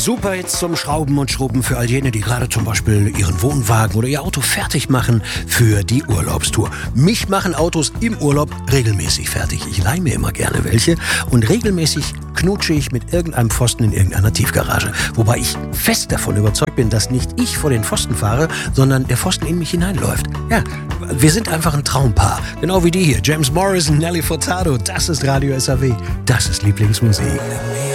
Super Hits zum Schrauben und Schrubben für all jene, die gerade zum Beispiel ihren Wohnwagen oder ihr Auto fertig machen für die Urlaubstour. Mich machen Autos im Urlaub regelmäßig fertig. Ich leihe mir immer gerne welche und regelmäßig knutsche ich mit irgendeinem Pfosten in irgendeiner Tiefgarage. Wobei ich fest davon überzeugt bin, dass nicht ich vor den Pfosten fahre, sondern der Pfosten in mich hineinläuft. Ja, wir sind einfach ein Traumpaar. Genau wie die hier. James Morrison, Nelly Furtado. Das ist Radio SAW. Das ist Lieblingsmusik.